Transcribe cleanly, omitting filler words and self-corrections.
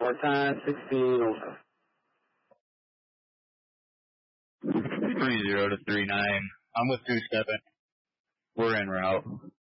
More time, 16:07. 30 to 39. I'm with 27. We're en route.